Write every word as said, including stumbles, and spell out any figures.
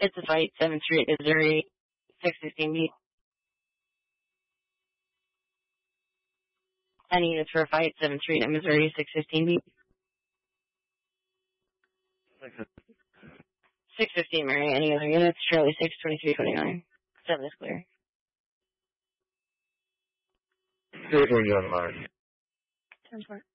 It's a fight, seventh Street, Missouri, six fifteen beat. Any units for a fight, seventh Street in Missouri, six fifteen beat. six fifteen, Mary. Any other units? Charlie, six twenty-three twenty-nine. seven is clear. Here's when you're on the line. ten four.